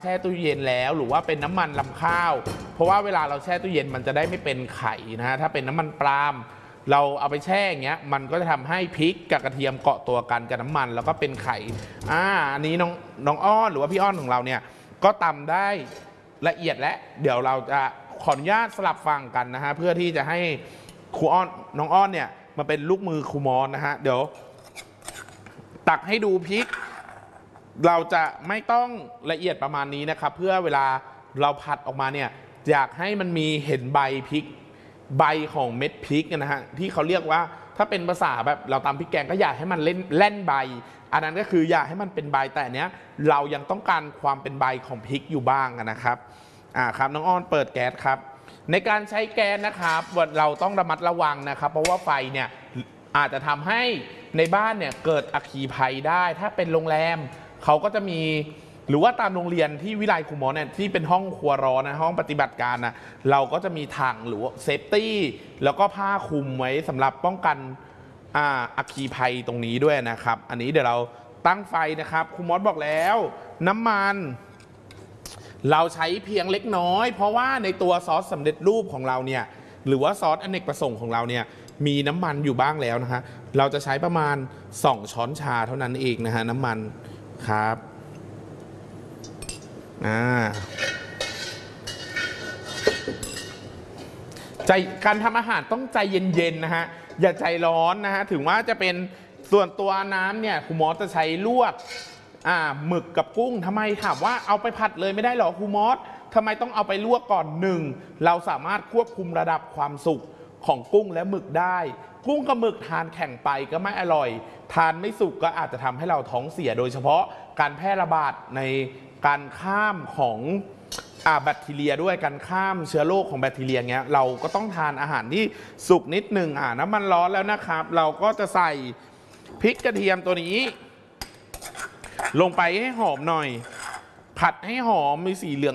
แช่ตู้เย็นแล้วหรือว่าเป็นน้ำมันลำข้าวเพราะว่าเวลาเราแช่ตู้เย็นมันจะได้ไม่เป็นไข่นะฮะถ้าเป็นน้ำมันปาล์มเราเอาไปแช่อย่างเงี้ยมันก็จะทำให้พริกกับกระเทียมเกาะตัวกันกับน้ำมันแล้วก็เป็นไข่อันนี้น้องอ้อนหรือว่าพี่อ้อนของเราเนี่ยก็ตำได้ละเอียดและเดี๋ยวเราจะขออนุญาตสลับฟังกันนะฮะเพื่อที่จะให้ครูอ้อนน้องอ้อนเนี่ยมาเป็นลูกมือครูมอนนะฮะเดี๋ยวตักให้ดูพริกเราจะไม่ต้องละเอียดประมาณนี้นะครับเพื่อเวลาเราผัดออกมาเนี่ยอยากให้มันมีเห็นใบพริกใบของเม็ดพริกนะฮะที่เขาเรียกว่าถ้าเป็นภาษาแบบเราตำพริกแกงก็อยากให้มันเล่นใบอันนั้นก็คืออยากให้มันเป็นใบแต่เนี้ยเรายังต้องการความเป็นใบของพริกอยู่บ้างนะครับครับน้องอ้อนเปิดแก๊สครับในการใช้แก๊สนะครับเราต้องระมัดระวังนะครับเพราะว่าไฟเนี่ยอาจจะทำให้ในบ้านเนี่ยเกิดอัคคีภัยได้ถ้าเป็นโรงแรมเขาก็จะมีหรือว่าตามโรงเรียนที่วิไลครูหมอเนี่ยที่เป็นห้องครัวร้อนนะห้องปฏิบัติการนะเราก็จะมีถังหรือว่าเซฟตี้แล้วก็ผ้าคลุมไว้สำหรับป้องกันอัคคีภัยตรงนี้ด้วยนะครับอันนี้เดี๋ยวเราตั้งไฟนะครับครูมอสบอกแล้วน้ำมันเราใช้เพียงเล็กน้อยเพราะว่าในตัวซอสสำเร็จรูปของเราเนี่ยหรือว่าซอสอเนกประสงค์ของเราเนี่ยมีน้ำมันอยู่บ้างแล้วนะฮะเราจะใช้ประมาณ2 ช้อนชาเท่านั้นเองนะฮะน้ำมันครับใจการทำอาหารต้องใจเย็นๆนะฮะอย่าใจร้อนนะฮะถึงว่าจะเป็นส่วนตัวน้ำเนี่ยครูมอสจะใช้ลวกหมึกกับกุ้งทำไมถามว่าเอาไปผัดเลยไม่ได้หรอครูมอสทำไมต้องเอาไปลวกก่อน1เราสามารถควบคุมระดับความสุกของกุ้งและหมึกได้กุ้งกับหมึกทานแข่งไปก็ไม่อร่อยทานไม่สุกก็อาจจะทำให้เราท้องเสียโดยเฉพาะการแพร่ระบาดในการข้ามของแบคทีเรียด้วยการข้ามเชื้อโรคของแบคทีเรียเงี้ยเราก็ต้องทานอาหารที่สุกนิดหนึ่งน้ำมันร้อนแล้วนะครับเราก็จะใส่พริกกระเทียมตัวนี้ลงไปให้หอมหน่อยผัดให้หอมมีสีเหลือง